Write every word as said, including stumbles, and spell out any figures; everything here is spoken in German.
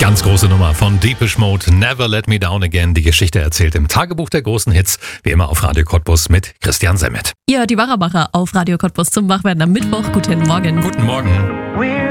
Ganz große Nummer von Depeche Mode, Never Let Me Down Again. Die Geschichte erzählt im Tagebuch der großen Hits, wie immer auf Radio Cottbus mit Christian Semmet. Ihr hört die Wachmacher auf Radio Cottbus zum Wachwerden am Mittwoch. Guten Morgen. Guten Morgen.